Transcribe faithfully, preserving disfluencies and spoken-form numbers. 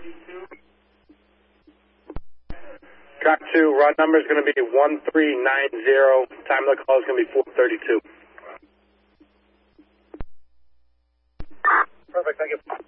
Track two, run number is going to be one three nine zero. Time of the call is going to be four thirty-two. Perfect, thank you.